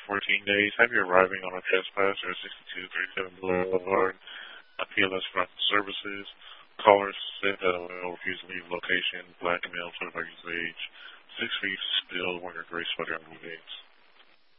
14 days. Have you arriving on a trespass or 6237 Boulevard, PLS Front Services. Caller said that will refuse to leave location, black male, 25 years of age, 6 feet, still wearing a gray sweater on the gates.